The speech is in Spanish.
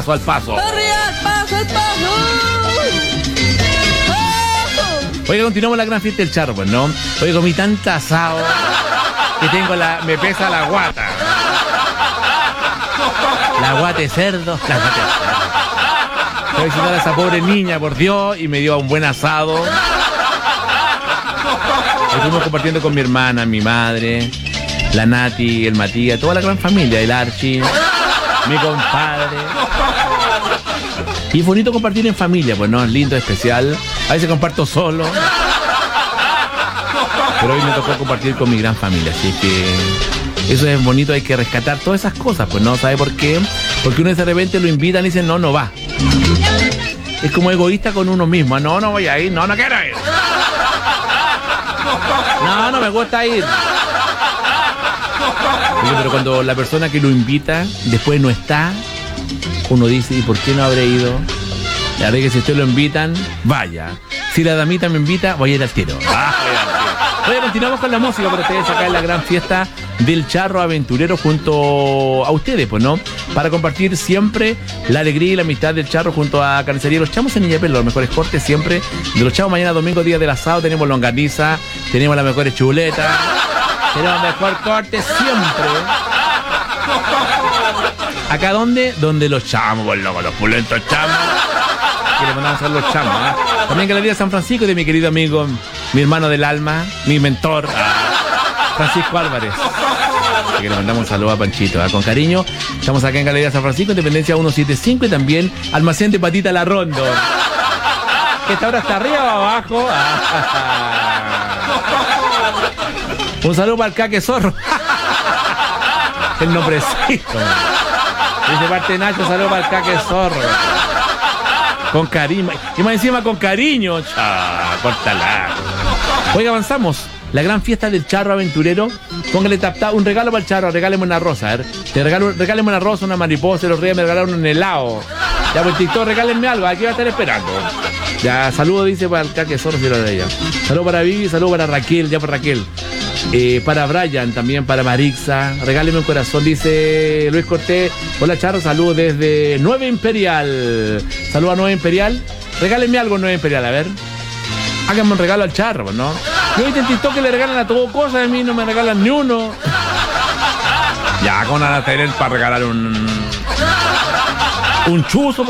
Al paso. Oiga, continuamos la gran fiesta del charro, pues, ¿no? Oiga, comí tanta asado que me pesa la guata. La guata de cerdo. La guata de cerdo. Voy a visitar a esa pobre niña, por Dios, y me dio un buen asado. Estuvimos compartiendo con mi hermana, mi madre, la Nati, el Matías, toda la gran familia, el Archie, mi compadre. Y es bonito compartir en familia, pues no, es lindo, especial. A veces comparto solo. Pero hoy me tocó compartir con mi gran familia, así que eso es bonito, hay que rescatar todas esas cosas, pues no, ¿sabe por qué? Porque uno de repente lo invitan y dicen, no va. Es como egoísta con uno mismo, no voy a ir, no quiero ir. No me gusta ir. Oye, pero cuando la persona que lo invita después no está, uno dice, ¿y por qué no habré ido? La verdad que si usted lo invitan, vaya. Si la damita me invita, voy a ir al tiro. Oye, continuamos con la música para ustedes acá en la gran fiesta del Charro Aventurero junto a ustedes, pues, ¿no? Para compartir siempre la alegría y la amistad del Charro junto a Carnicería Los Chamos en Illapel, los mejores cortes siempre de Los Chamos. Mañana domingo, día del asado, tenemos longaniza, tenemos las mejores chuletas, tenemos mejor corte siempre. ¿Acá dónde? Donde Los Chamos, pues, loco, los pulentos chamos. Que le mandamos a los chamos, ¿eh? También Galería San Francisco de mi querido amigo, mi hermano del alma, mi mentor, Francisco Álvarez. Así que le mandamos un saludo a Panchito, ¿eh? Con cariño. Estamos acá en Galería San Francisco, Independencia 175, y también Almacén de Patita La Rondo. Que esta hora está arriba o abajo. Un saludo para el Caque Zorro. El nombrecito. Dice parte de Nacho, saludo para el Caque Zorro. Con cariño. Y más encima con cariño. Córtala. Oiga, avanzamos. La gran fiesta del Charro Aventurero. Póngale un regalo para el Charro. Regáleme una rosa. A ver. Regáleme una rosa, una mariposa. Los reyes me regalaron un helado. Ya, pues TikTok, regálenme algo. Aquí va a estar esperando. Ya, saludo, dice para el Caque Zorro. Saludo para Vivi, saludo para Raquel. Ya, para Raquel. Para Brian, también para Marixa. Regáleme un corazón, dice Luis Cortés. Hola Charro, saludos desde Nueva Imperial. Saludos a Nueva Imperial. Regálenme algo Nueva Imperial, a ver. Háganme un regalo al Charro, ¿no? Yo en TikTok que le regalan a todo cosas, a mí no me regalan ni uno. Ya, con Ana Terel para regalar un chuzo.